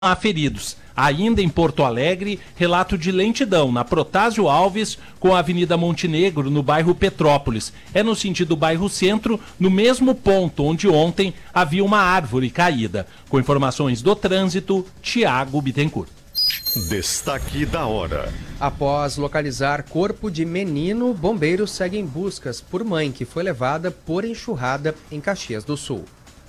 há feridos. Ainda em Porto Alegre, relato de lentidão na Protásio Alves com a Avenida Montenegro, no bairro Petrópolis. É no sentido bairro Centro, no mesmo ponto onde ontem havia uma árvore caída. Com informações do trânsito, Tiago Bittencourt. Destaque da hora. Após localizar corpo de menino, bombeiros seguem buscas por mãe que foi levada por enxurrada em Caxias do Sul.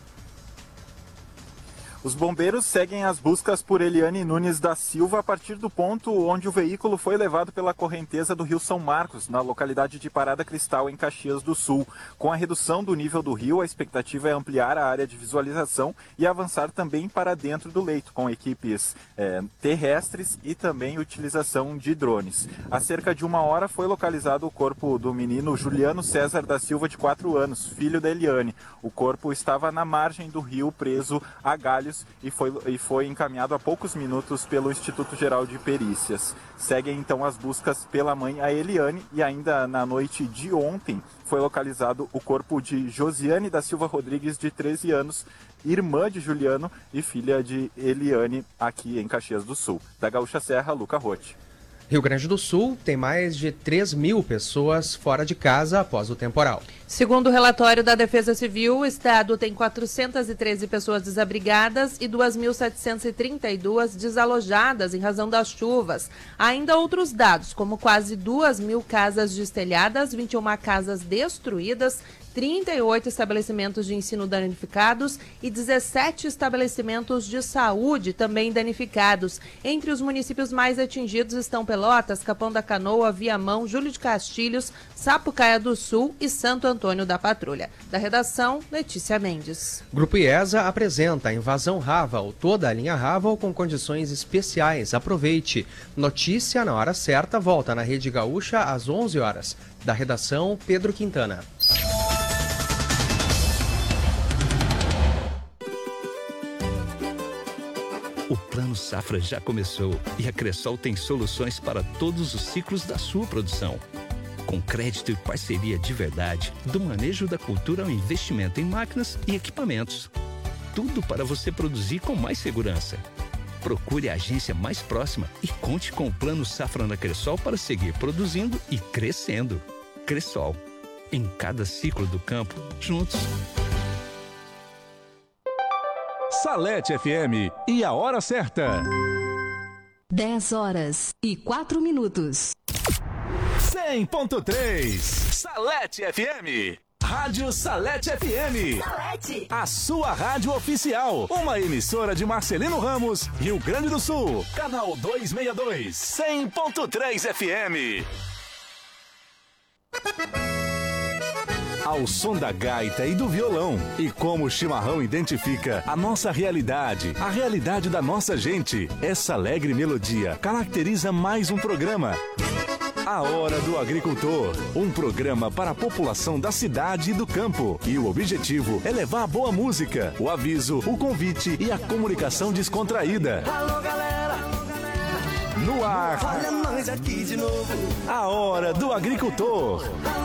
Os bombeiros seguem as buscas por Eliane Nunes da Silva a partir do ponto onde o veículo foi levado pela correnteza do Rio São Marcos, na localidade de Parada Cristal, em Caxias do Sul. Com a redução do nível do rio, a expectativa é ampliar a área de visualização e avançar também para dentro do leito, com equipes terrestres e também utilização de drones. Há cerca de 1 hora foi localizado o corpo do menino Juliano César da Silva, de 4 anos, filho da Eliane. O corpo estava na margem do rio, preso a galhos, e foi encaminhado há poucos minutos pelo Instituto Geral de Perícias. Seguem então as buscas pela mãe, a Eliane, e ainda na noite de ontem foi localizado o corpo de Josiane da Silva Rodrigues, de 13 anos, irmã de Juliano e filha de Eliane, aqui em Caxias do Sul. Da Gaúcha Serra, Luca Rotti. Rio Grande do Sul tem mais de 3.000 pessoas fora de casa após o temporal. Segundo o relatório da Defesa Civil, o estado tem 413 pessoas desabrigadas e 2.732 desalojadas em razão das chuvas. Há ainda outros dados, como quase 2.000 casas destelhadas, 21 casas destruídas, 38 estabelecimentos de ensino danificados e 17 estabelecimentos de saúde também danificados. Entre os municípios mais atingidos estão Pelotas, Capão da Canoa, Viamão, Júlio de Castilhos, Sapucaia do Sul e Santo Antônio da Patrulha. Da redação, Letícia Mendes. Grupo IESA apresenta a Invasão Raval, toda a linha Raval com condições especiais. Aproveite. Notícia na hora certa, volta na Rede Gaúcha às 11 horas. Da redação, Pedro Quintana. O Plano Safra já começou e a Cressol tem soluções para todos os ciclos da sua produção. Com crédito e parceria de verdade, do manejo da cultura ao investimento em máquinas e equipamentos. Tudo para você produzir com mais segurança. Procure a agência mais próxima e conte com o Plano Safra na Cressol para seguir produzindo e crescendo. Cressol, em cada ciclo do campo, juntos. Salete FM e a hora certa. 10h04. 100.3 Salete FM. Rádio Salete FM. Salete. A sua rádio oficial. Uma emissora de Marcelino Ramos, Rio Grande do Sul. Canal 262. 100.3 FM. Ao som da gaita e do violão. E como o chimarrão identifica a nossa realidade, a realidade da nossa gente, essa alegre melodia caracteriza mais um programa. A Hora do Agricultor, um programa para a população da cidade e do campo. E o objetivo é levar a boa música, o aviso, o convite e a comunicação descontraída. Alô, galera! No ar, Olha nós aqui de novo. A Hora do Agricultor.